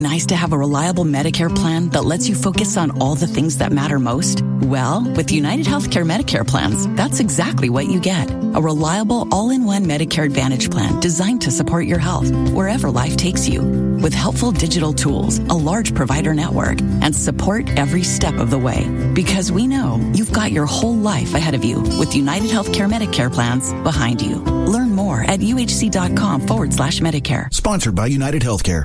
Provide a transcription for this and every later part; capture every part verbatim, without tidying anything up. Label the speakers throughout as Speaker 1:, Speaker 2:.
Speaker 1: Nice to have a reliable Medicare plan that lets you focus on all the things that matter most? Well, with United Healthcare Medicare plans, that's exactly what you get. A reliable all-in-one Medicare Advantage plan designed to support your health wherever life takes you. With helpful digital tools, a large provider network, and support every step of the way. Because we know you've got your whole life ahead of you with United Healthcare Medicare plans behind you. Learn more at uhc.com forward slash Medicare.
Speaker 2: Sponsored by United Healthcare.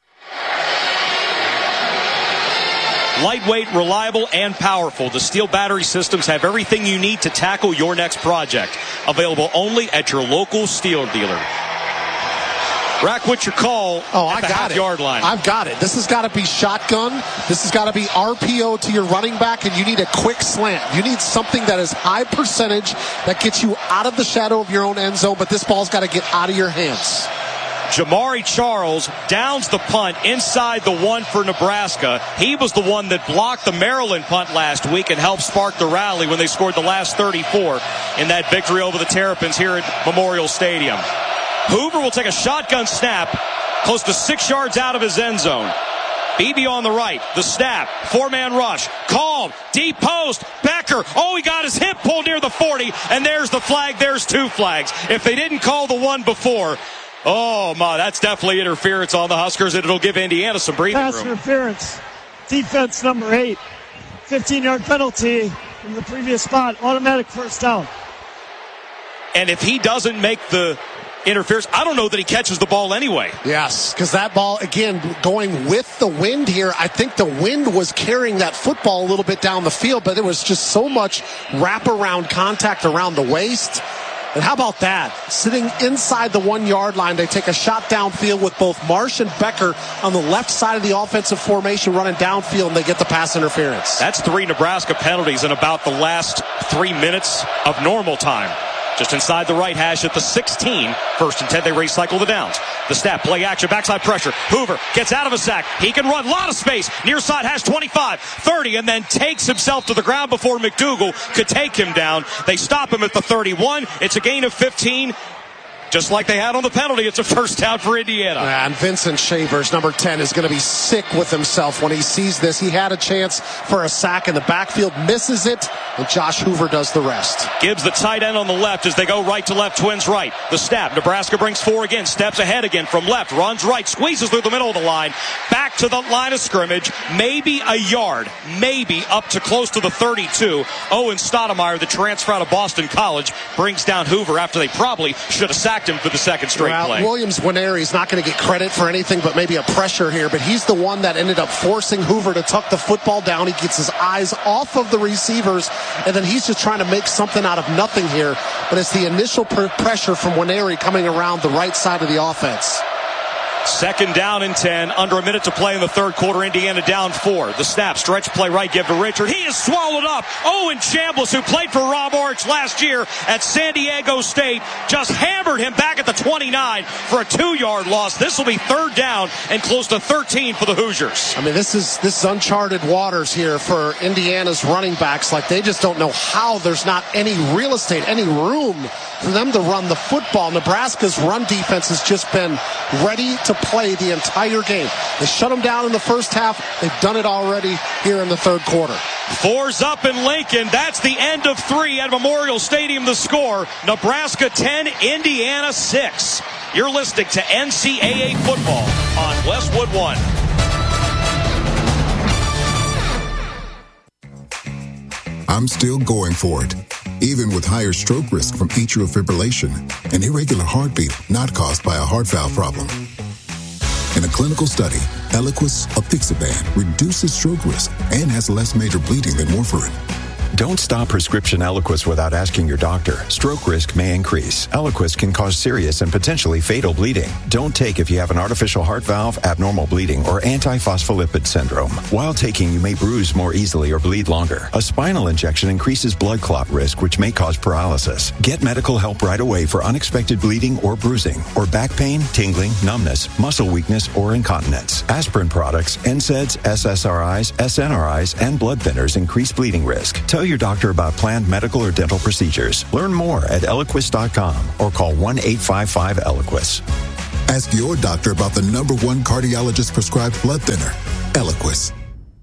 Speaker 3: Lightweight, reliable, and powerful. The Steel battery systems have everything you need to tackle your next project. Available only at your local Steel dealer. Rack, what's your call
Speaker 4: oh,
Speaker 3: at
Speaker 4: I
Speaker 3: the
Speaker 4: got
Speaker 3: half
Speaker 4: it.
Speaker 3: yard line?
Speaker 4: I've got it. This has got to be shotgun. This has got to be R P O to your running back, and you need a quick slant. You need something that is high percentage that gets you out of the shadow of your own end zone, but this ball's got to get out of your hands.
Speaker 3: Jamari Charles downs the punt inside the one for Nebraska. He was the one that blocked the Maryland punt last week and helped spark the rally when they scored the last thirty-four in that victory over the Terrapins here at Memorial Stadium. Hoover will take a shotgun snap close to six yards out of his end zone. Beebe on the right, the snap, four-man rush, called, deep post, Becker, oh, he got his hip pulled near the forty, and there's the flag, there's two flags. If they didn't call the one before, oh, my, that's definitely interference on the Huskers, and it'll give Indiana some breathing room.
Speaker 5: Pass interference. Defense number eight. fifteen-yard penalty from the previous spot. Automatic first down.
Speaker 3: And if he doesn't make the interference, I don't know that he catches the ball anyway.
Speaker 4: Yes, because that ball, again, going with the wind here, I think the wind was carrying that football a little bit down the field, but it was just so much wraparound contact around the waist. And how about that? Sitting inside the one-yard line, they take a shot downfield with both Marsh and Becker on the left side of the offensive formation running downfield, and they get the pass interference.
Speaker 3: That's three Nebraska penalties in about the last three minutes of normal time. Just inside the right hash at the sixteen. First and ten, they recycle the downs. The snap, play action, backside pressure. Hoover gets out of a sack. He can run. A lot of space. Near side hash twenty-five, thirty, and then takes himself to the ground before McDougal could take him down. They stop him at the thirty-one. It's a gain of fifteen. Just like they had on the penalty, it's a first down for Indiana.
Speaker 4: And Vincent Shavers, number ten, is going to be sick with himself when he sees this. He had a chance for a sack in the backfield, misses it, and Josh Hoover does the rest.
Speaker 3: Gibbs, the tight end on the left as they go right to left, Twins right. The snap, Nebraska brings four again, steps ahead again from left, runs right, squeezes through the middle of the line, back to the line of scrimmage, maybe a yard, maybe up to close to the thirty-two. Owen Stoudemire, the transfer out of Boston College, brings down Hoover after they probably should have sacked him for the second straight
Speaker 4: well,
Speaker 3: play.
Speaker 4: Williams Nwaneri is not going to get credit for anything but maybe a pressure here, but he's the one that ended up forcing Hoover to tuck the football down. He gets his eyes off of the receivers, and then he's just trying to make something out of nothing here. But it's the initial pr- pressure from Nwaneri coming around the right side of the offense.
Speaker 3: Second down and ten, under a minute to play in the third quarter. Indiana down four. The snap, stretch play right, give to Richard. He is swallowed up. Owen Chambliss, who played for Rob Orich last year at San Diego State, just hammered him back at the twenty-nine for a two-yard loss. This will be third down and close to thirteen for the Hoosiers.
Speaker 4: I mean, this is this is uncharted waters here for Indiana's running backs. Like, they just don't know how there's not any real estate, any room for them to run the football. Nebraska's run defense has just been ready to play the entire game. They shut them down in the first half. They've done it already here in the third quarter.
Speaker 3: Four's up in Lincoln. That's the end of three at Memorial Stadium. The score, Nebraska ten, Indiana six. You're listening to N C double A football on Westwood One.
Speaker 6: I'm still going for it, even with higher stroke risk from atrial fibrillation, an irregular heartbeat not caused by a heart valve problem. In a clinical study, Eliquis apixaban reduces stroke risk and has less major bleeding than warfarin.
Speaker 7: Don't stop prescription Eliquis without asking your doctor. Stroke risk may increase. Eliquis can cause serious and potentially fatal bleeding. Don't take if you have an artificial heart valve, abnormal bleeding, or antiphospholipid syndrome. While taking, you may bruise more easily or bleed longer. A spinal injection increases blood clot risk, which may cause paralysis. Get medical help right away for unexpected bleeding or bruising, or back pain, tingling, numbness, muscle weakness, or incontinence. Aspirin products, N SAIDs, S S R Is, S N R Is, and blood thinners increase bleeding risk. Tell your doctor about planned medical or dental procedures. Learn more at Eliquis dot com or call one eight five five Eliquis.
Speaker 6: Ask your doctor about the number one cardiologist prescribed blood thinner, Eliquis.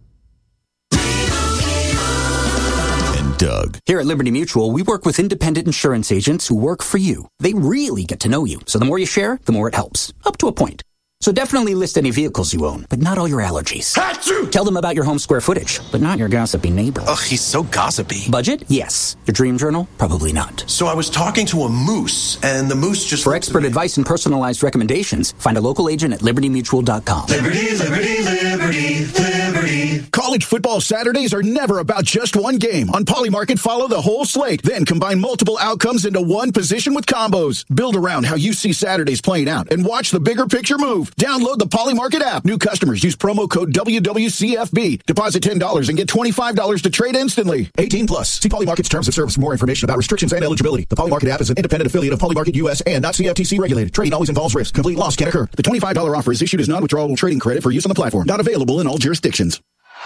Speaker 2: Doug. Here at Liberty Mutual, we work with independent insurance agents who work for you. They really get to know you, so the more you share, the more it helps. Up to a point. So definitely list any vehicles you own, but not all your allergies. Achoo! Tell them about your home square footage, but not your gossipy neighbor.
Speaker 8: Ugh, he's so gossipy.
Speaker 2: Budget? Yes. Your dream journal? Probably not.
Speaker 8: So I was talking to a moose, and the moose just...
Speaker 2: For expert advice and personalized recommendations, find a local agent at liberty mutual dot com.
Speaker 9: Liberty, liberty, liberty, liberty. College football Saturdays are never about just one game. On Polymarket, follow the whole slate, then combine multiple outcomes into one position with combos. Build around how you see Saturdays playing out and watch the bigger picture move. Download the Polymarket app. New customers use promo code W W C F B. Deposit ten dollars and get twenty-five dollars to trade instantly. eighteen plus. See Polymarket's terms of service for more information about restrictions and eligibility. The Polymarket app is an independent affiliate of Polymarket U S and not C F T C regulated. Trading always involves risk. Complete loss can occur. The twenty-five dollars offer is issued as non-withdrawable trading credit for use on the platform. Not available in all jurisdictions.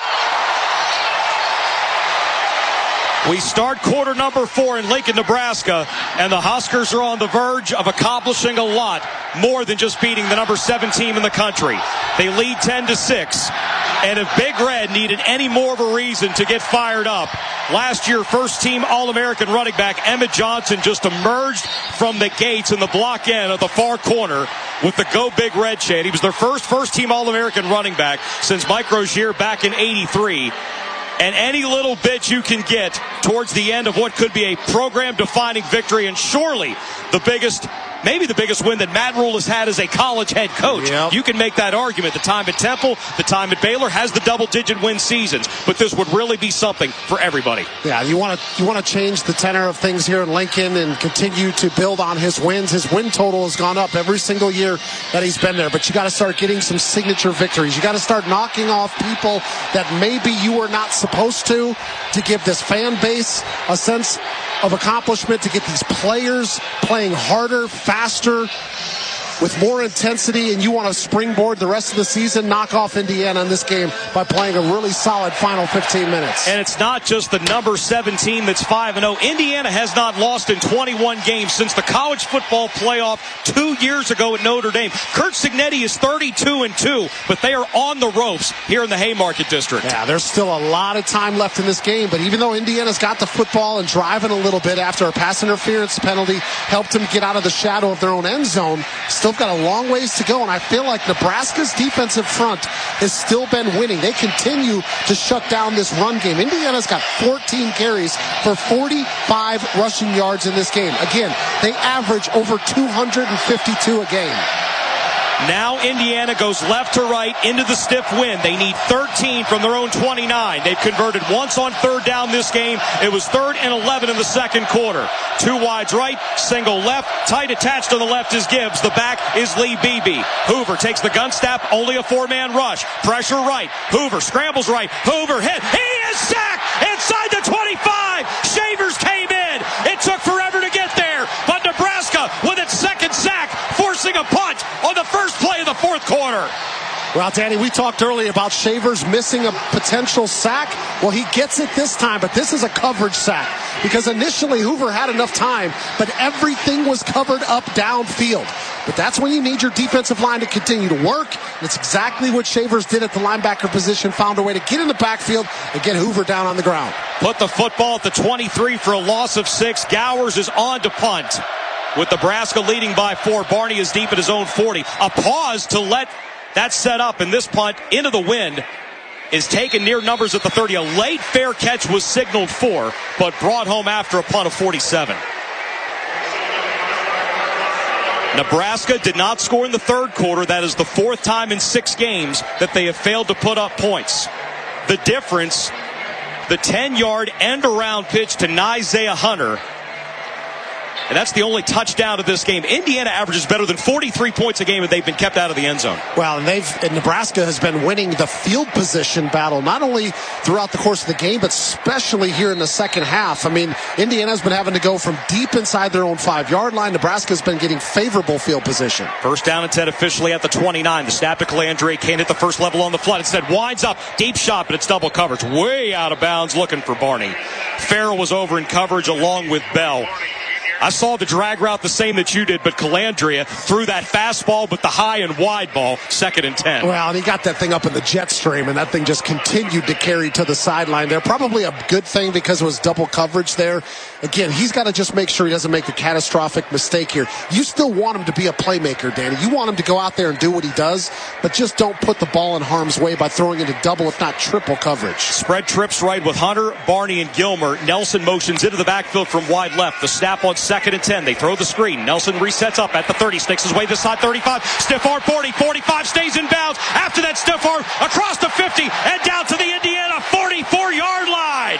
Speaker 3: We start quarter number four in Lincoln, Nebraska, and the Huskers are on the verge of accomplishing a lot more than just beating the number seven team in the country. They lead ten to six, and if Big Red needed any more of a reason to get fired up, last year first-team All-American running back Emmett Johnson just emerged from the gates in the block end of the far corner with the Go Big Red chant. He was their first first-team All-American running back since Mike Rozier back in eighty-three. And any little bit you can get towards the end of what could be a program-defining victory, and surely the biggest, maybe the biggest win that Matt Rhule has had as a college head coach. Yep. You can make that argument. The time at Temple, the time at Baylor has the double-digit win seasons, but this would really be something for everybody.
Speaker 4: Yeah, you want to you want to change the tenor of things here in Lincoln and continue to build on his wins. His win total has gone up every single year that he's been there, but you got to start getting some signature victories. You got to start knocking off people that maybe you were not supposed to, to give this fan base a sense of accomplishment, to get these players playing harder, faster, with more intensity, and you want to springboard the rest of the season, knock off Indiana in this game by playing a really solid final fifteen minutes.
Speaker 3: And it's not just the number seven team that's five and oh. Indiana has not lost in twenty-one games since the college football playoff two years ago at Notre Dame. Curt Cignetti is thirty-two and two, but they are on the ropes here in the Haymarket District.
Speaker 4: Yeah, there's still a lot of time left in this game, but even though Indiana's got the football and driving a little bit after a pass interference penalty helped them get out of the shadow of their own end zone, still got a long ways to go, and I feel like Nebraska's defensive front has still been winning. They continue to shut down this run game. Indiana's got fourteen carries for forty-five rushing yards in this game. Again, they average over two hundred fifty-two a game.
Speaker 3: Now Indiana goes left to right into the stiff wind. They need thirteen from their own twenty-nine. They've converted once on third down this game. It was third and eleven in the second quarter. Two wides right, single left. Tight attached on the left is Gibbs. The back is Lee Beebe. Hoover takes the gun snap, only a four-man rush. Pressure right. Hoover scrambles right. Hoover hit. He is sacked inside the twenty-five. Shavers came in. It took forever to get there, but Nebraska with its second sack, forcing a punt on the first play of the fourth quarter.
Speaker 4: Well, Danny, we talked earlier about Shavers missing a potential sack. Well, he gets it this time, but this is a coverage sack because initially Hoover had enough time, but everything was covered up downfield. But that's when you need your defensive line to continue to work. It's exactly what Shavers did at the linebacker position, found a way to get in the backfield and get Hoover down on the ground.
Speaker 3: Put the football at the twenty-three for a loss of six. Gowers is on to punt. With Nebraska leading by four, Barney is deep at his own forty. A pause to let that set up, and this punt into the wind is taken near numbers at the thirty. A late fair catch was signaled for, but brought home after a punt of forty-seven. Nebraska did not score in the third quarter. That is the fourth time in six games that they have failed to put up points. The difference, the ten-yard end-around pitch to Isaiah Hunter. And that's the only touchdown of this game. Indiana averages better than forty-three points a game, and they've been kept out of the end zone.
Speaker 4: Well, and they've and Nebraska has been winning the field position battle, not only throughout the course of the game, but especially here in the second half. I mean, Indiana's been having to go from deep inside their own five-yard line. Nebraska's been getting favorable field position.
Speaker 3: First down and ten officially at the twenty-nine. The snap to Calandre. Can't hit the first level on the flood. Instead, winds up. Deep shot, but it's double coverage. Way out of bounds, looking for Barney. Farrell was over in coverage along with Bell. I saw the drag route the same that you did, but Calandria threw that fastball, but the high and wide ball, second and ten.
Speaker 4: Well, and he got that thing up in the jet stream, and that thing just continued to carry to the sideline there. Probably a good thing because it was double coverage there. Again, he's got to just make sure he doesn't make a catastrophic mistake here. You still want him to be a playmaker, Danny. You want him to go out there and do what he does, but just don't put the ball in harm's way by throwing into double, if not triple coverage.
Speaker 3: Spread trips right with Hunter, Barney, and Gilmer. Nelson motions into the backfield from wide left. The snap on second and ten. They throw the screen. Nelson resets up at the thirty, sticks his way this side, thirty-five. Stiff arm, forty, forty-five, stays in bounds. After that stiff arm, across the fifty, and down to the Indiana forty-four-yard line.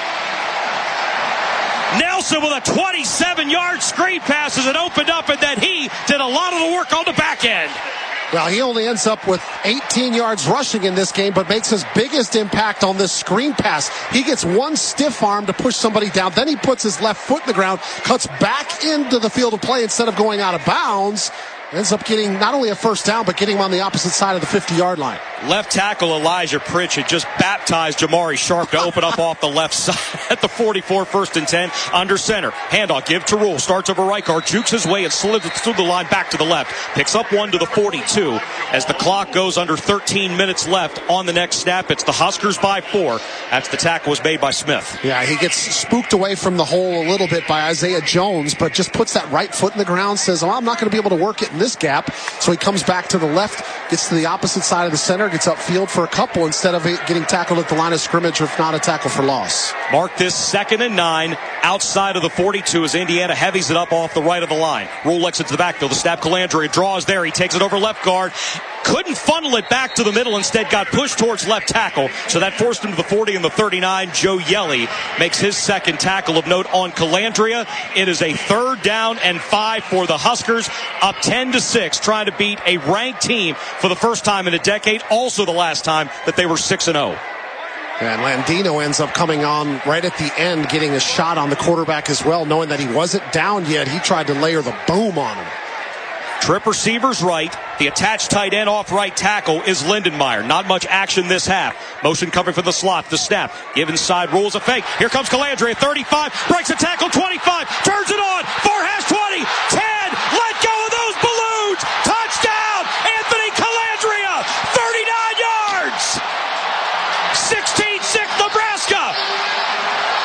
Speaker 3: Nelson with a twenty-seven-yard screen pass as it opened up, and then he did a lot of the work on the back end.
Speaker 4: Well, he only ends up with eighteen yards rushing in this game, but makes his biggest impact on this screen pass. He gets one stiff arm to push somebody down. Then he puts his left foot in the ground, cuts back into the field of play instead of going out of bounds. Ends up getting not only a first down, but getting him on the opposite side of the fifty-yard line.
Speaker 3: Left tackle Elijah Pritchett just baptized Jamari Sharp to open up off the left side at the forty-four, first and ten, under center. Handoff, give to Rule, starts over Reichard, jukes his way and slips through the line back to the left. Picks up one to the forty-two as the clock goes under thirteen minutes left on the next snap. It's the Huskers by four. That's the tackle was made by Smith.
Speaker 4: Yeah, he gets spooked away from the hole a little bit by Isaiah Jones, but just puts that right foot in the ground, says, oh, I'm not going to be able to work it in this gap. So he comes back to the left, gets to the opposite side of the center, gets upfield for a couple instead of getting tackled at the line of scrimmage, or if not, a tackle for loss.
Speaker 3: Mark this second and nine outside of the forty-two as Indiana heavies it up off the right of the line. Rule exits the backfield. The snap, Calandria draws there. He takes it over left guard. Couldn't funnel it back to the middle. Instead got pushed towards left tackle. So that forced him to the forty and the thirty-nine. Joe Yelly makes his second tackle of note on Calandria. It is a third down and five for the Huskers. Up ten to six, trying to beat a ranked team for the first time in a decade. Also the last time that they were six and oh.
Speaker 4: And Landino ends up coming on right at the end, getting a shot on the quarterback as well, knowing that he wasn't down yet. He tried to layer the boom on him.
Speaker 3: Trip receivers right. The attached tight end off right tackle is Lindenmeyer. Not much action this half. Motion coming from the slot. The snap. Give inside. Rules a fake. Here comes Calandria. thirty-five. Breaks a tackle. twenty-five. Turns it on. Far hash twenty. ten.